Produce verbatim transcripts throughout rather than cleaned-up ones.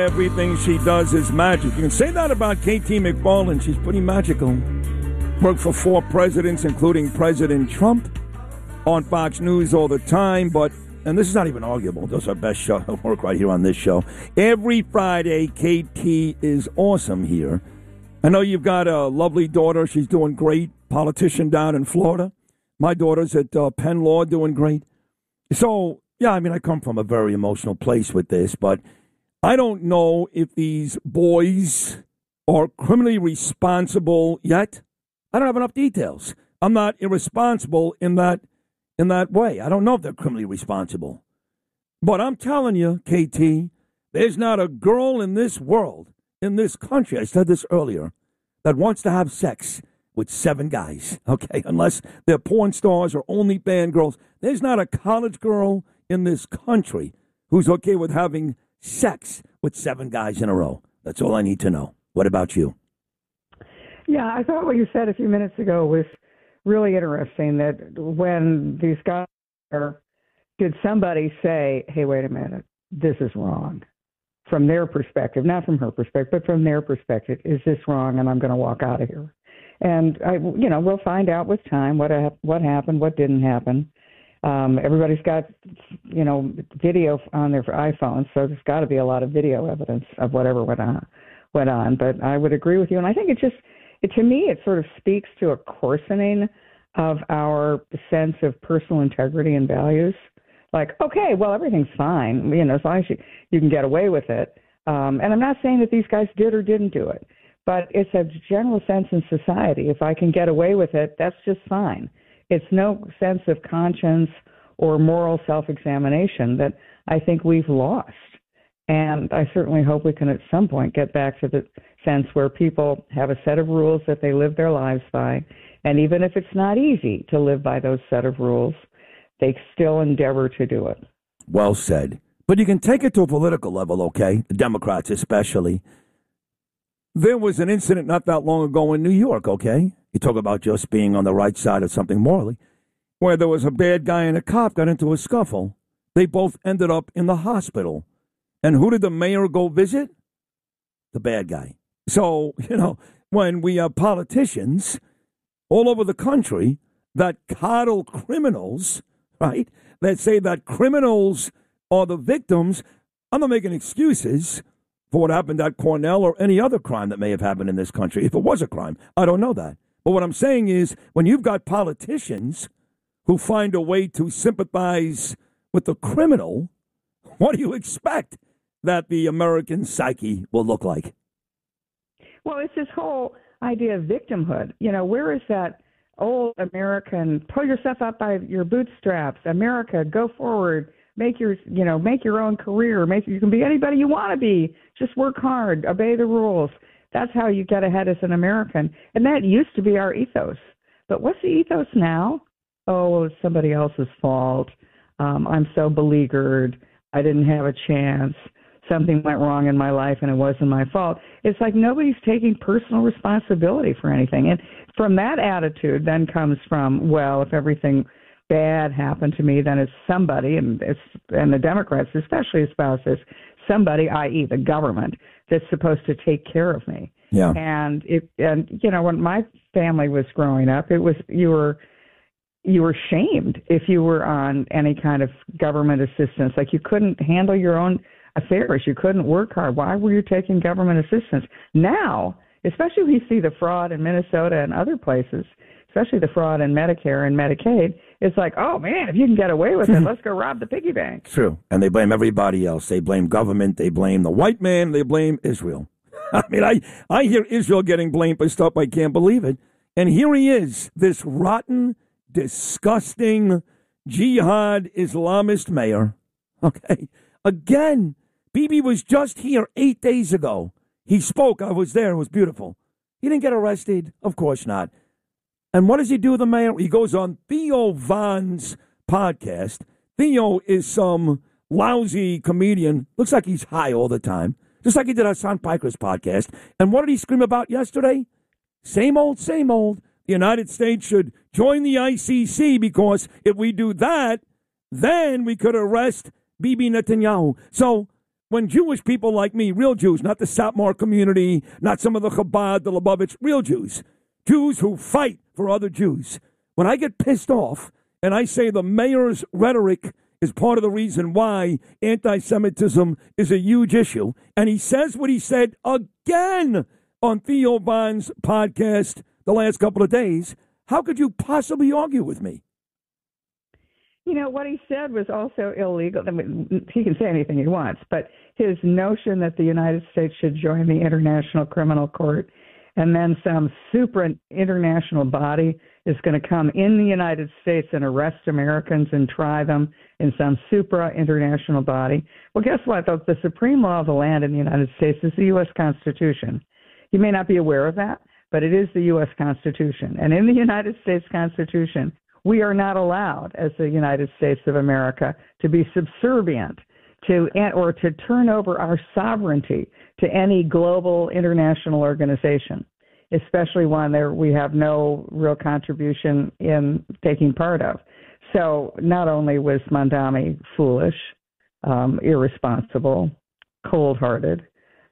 Everything she does is magic. You can say that about K T McFarland. She's pretty magical. Worked for four presidents, including President Trump, on Fox News all the time. But, and this is not even arguable, this is our best show. I work right here on this show. Every Friday, K T is awesome here. I know you've got a lovely daughter. She's doing great. Politician down in Florida. My daughter's at uh, Penn Law doing great. So, yeah, I mean, I come from a very emotional place with this, but I don't know if these boys are criminally responsible yet. I don't have enough details. I'm not irresponsible in that in that way. I don't know if they're criminally responsible. But I'm telling you, K T, there's not a girl in this world, in this country, I said this earlier, that wants to have sex with seven guys, okay, unless they're porn stars or OnlyFans girls. There's not a college girl in this country who's okay with having sex with seven guys in a row. That's all I need to know. What about you? Yeah, I thought what you said a few minutes ago was really interesting, that when these guys are, did somebody say, hey, wait a minute, this is wrong? From their perspective, not from her perspective, but from their perspective, is this wrong, and I'm going to walk out of here? And, I, you know, we'll find out with time what what happened, what didn't happen. Um, everybody's got, you know, video on their iPhones, so there's got to be a lot of video evidence of whatever went on. Went on. But I would agree with you, and I think it just, it, to me, it sort of speaks to a coarsening of our sense of personal integrity and values. Like, okay, well, everything's fine, you know, as long as you, you can get away with it. Um, and I'm not saying that these guys did or didn't do it, but it's a general sense in society. If I can get away with it, that's just fine. It's no sense of conscience or moral self-examination that I think we've lost. And I certainly hope we can at some point get back to the sense where people have a set of rules that they live their lives by. And even if it's not easy to live by those set of rules, they still endeavor to do it. Well said. But you can take it to a political level, okay? The Democrats especially. There was an incident not that long ago in New York, okay? You talk about just being on the right side of something morally, where there was a bad guy and a cop got into a scuffle. They both ended up in the hospital. And who did the mayor go visit? The bad guy. So, you know, when we have politicians all over the country that coddle criminals, right, that say that criminals are the victims, I'm not making excuses for what happened at Cornell or any other crime that may have happened in this country. If it was a crime, I don't know that. But what I'm saying is, when you've got politicians who find a way to sympathize with the criminal, what do you expect that the American psyche will look like? Well, it's this whole idea of victimhood. You know, where is that old American, pull yourself up by your bootstraps, America, go forward, make your, you know, make your own career, make, you can be anybody you want to be, just work hard, obey the rules. That's how you get ahead as an American. And that used to be our ethos. But what's the ethos now? Oh, well, it's somebody else's fault. Um, I'm so beleaguered. I didn't have a chance. Something went wrong in my life and it wasn't my fault. It's like nobody's taking personal responsibility for anything. And from that attitude then comes from, well, if everything bad happened to me, then it's somebody, and it's, and the Democrats especially espouse this, somebody, that is the government, that's supposed to take care of me. Yeah. And it, and you know, when my family was growing up, it was, you were, you were shamed if you were on any kind of government assistance. Like, you couldn't handle your own affairs. You couldn't work hard. Why were you taking government assistance? Now, especially when you see the fraud in Minnesota and other places, especially the fraud in Medicare and Medicaid, it's like, oh, man, if you can get away with it, let's go rob the piggy bank. True. And they blame everybody else. They blame government. They blame the white man. They blame Israel. I mean, I, I hear Israel getting blamed for stuff. I can't believe it. And here he is, this rotten, disgusting jihad Islamist mayor. Okay. Again, Bibi was just here eight days ago. He spoke. I was there. It was beautiful. He didn't get arrested. Of course not. And what does he do with the mayor? He goes on Theo Von's podcast. Theo is some lousy comedian. Looks like he's high all the time. Just like he did on Sean Piker's podcast. And what did he scream about yesterday? Same old, same old. The United States should join the I C C because if we do that, then we could arrest Bibi Netanyahu. So when Jewish people like me, real Jews, not the Satmar community, not some of the Chabad, the Lubavitch, real Jews, Jews who fight for other Jews, when I get pissed off and I say the mayor's rhetoric is part of the reason why anti-Semitism is a huge issue, and he says what he said again on Theo Von's podcast the last couple of days, how could you possibly argue with me? You know, what he said was also illegal. I mean, he can say anything he wants, but his notion that the United States should join the International Criminal Court and then some super international body is going to come in the United States and arrest Americans and try them in some supra-international body. Well, guess what? The, the supreme law of the land in the United States is the U S Constitution. You may not be aware of that, but it is the U S Constitution. And in the United States Constitution, we are not allowed, as the United States of America, to be subservient to or to turn over our sovereignty to any global international organization, especially one that we have no real contribution in taking part of. So not only was Mamdani foolish, um, irresponsible, cold-hearted,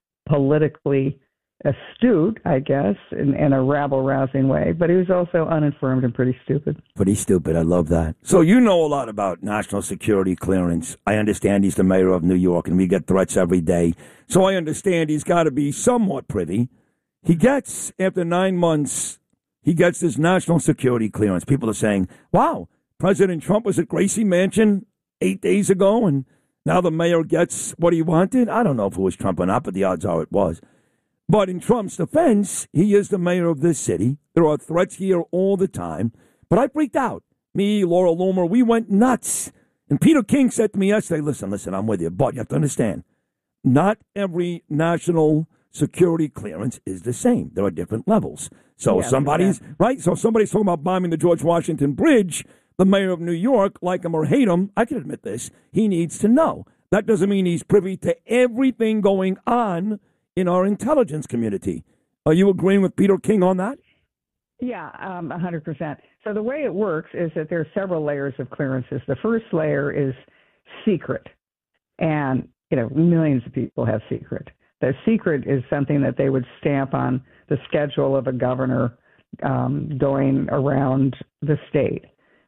politically astute, I guess, in, in a rabble-rousing way, but he was also uninformed and pretty stupid. Pretty stupid. I love that. So you know a lot about national security clearance. I understand he's the mayor of New York, and we get threats every day. So I understand he's got to be somewhat privy. He gets, after nine months, he gets this national security clearance. People are saying, wow, President Trump was at Gracie Mansion eight days ago, and now the mayor gets what he wanted? I don't know if it was Trump or not, but the odds are it was. But in Trump's defense, he is the mayor of this city. There are threats here all the time. But I freaked out. Me, Laura Loomer, we went nuts. And Peter King said to me yesterday, listen, listen, I'm with you, but you have to understand, not every national security clearance is the same. There are different levels. So yeah, somebody's, exactly. right? So somebody's talking about bombing the George Washington Bridge. The mayor of New York, like him or hate him, I can admit this, he needs to know. That doesn't mean he's privy to everything going on in our intelligence community. Are you agreeing with Peter King on that? Yeah, um, one hundred percent. So the way it works is that there are several layers of clearances. The first layer is secret, and you know millions of people have secret. The secret is something that they would stamp on the schedule of a governor um, going around the state.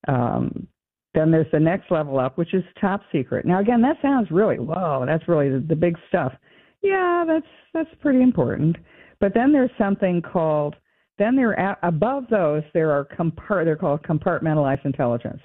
Um, then there's the next level up, which is top secret. Now, again, that sounds really low. That's really the, the big stuff. Yeah, that's that's pretty important. But then there's something called, then there are, above those, there are, compart, they're called compartmentalized intelligence.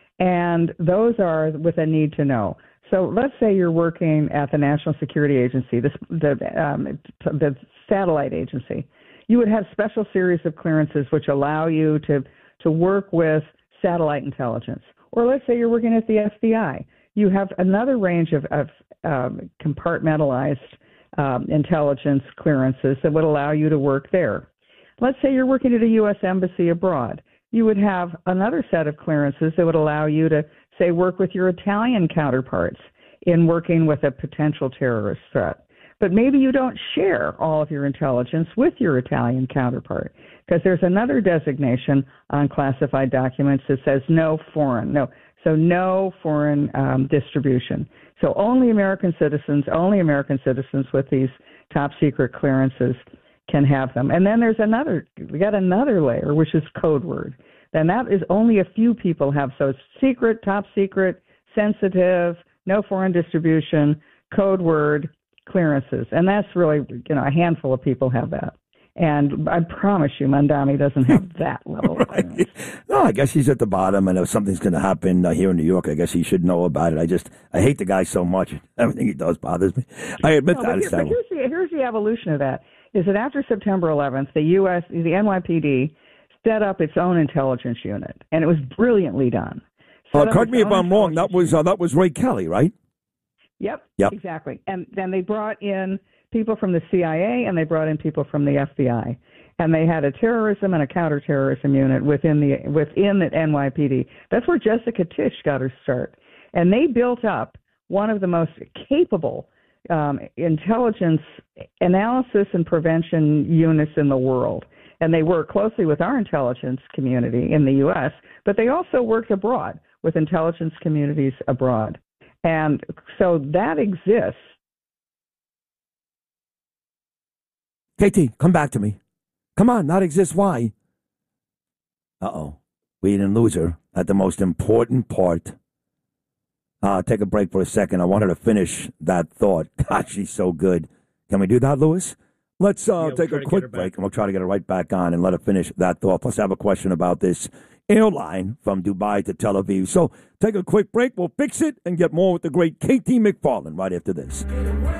And those are with a need to know. So let's say you're working at the National Security Agency, the, the, um, the satellite agency. You would have special series of clearances which allow you to, to work with satellite intelligence. Or let's say you're working at the F B I. You have another range of, of um, compartmentalized um, intelligence clearances that would allow you to work there. Let's say you're working at a U S embassy abroad. You would have another set of clearances that would allow you to, say, work with your Italian counterparts in working with a potential terrorist threat. But maybe you don't share all of your intelligence with your Italian counterpart, because there's another designation on classified documents that says no foreign, no, so no foreign um, distribution. So only American citizens, only American citizens with these top secret clearances can have them. And then there's another, we got another layer, which is code word. And that is only a few people have. So it's secret, top secret, sensitive, no foreign distribution, code word clearances. And that's really, you know, a handful of people have that. And I promise you, Mamdani doesn't have that level of clearance. Right. No, I guess he's at the bottom, and if something's going to happen uh, here in New York, I guess he should know about it. I just, I hate the guy so much. Everything he does bothers me. I admit no, that. But, here, but here's, the, here's the evolution of that, is that after September eleventh, the U S, the N Y P D set up its own intelligence unit, and it was brilliantly done. Uh, correct me if I'm wrong. That was uh, that was Ray Kelly, right? Yep, yep, exactly. And then they brought in people from the C I A, and they brought in people from the F B I, and they had a terrorism and a counterterrorism unit within the within the N Y P D. That's where Jessica Tisch got her start, and they built up one of the most capable um, intelligence analysis and prevention units in the world. And they work closely with our intelligence community in the U S, but they also worked abroad with intelligence communities abroad. And so that exists K T, come back to me. Come on, not exist. Why? Uh-oh. We didn't lose her at the most important part. Uh, take a break for a second. I want her to finish that thought. God, she's so good. Can we do that, Lewis? Let's uh, yeah, we'll take a quick break, and we'll try to get her right back on and let her finish that thought. Plus, I have a question about this airline from Dubai to Tel Aviv. So take a quick break. We'll fix it and get more with the great K T McFarland right after this.